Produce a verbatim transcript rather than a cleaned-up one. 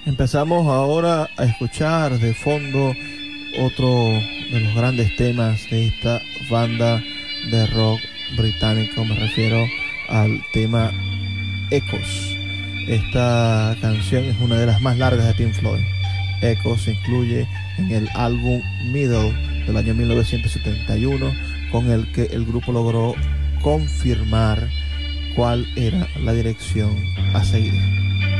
Empezamos ahora a escuchar de fondo otro de los grandes temas de esta banda de rock británico. Me refiero al tema Echoes. Esta canción es una de las más largas de Pink Floyd. Echoes se incluye en el álbum Middle del año mil novecientos setenta y uno, con el que el grupo logró confirmar cuál era la dirección a seguir.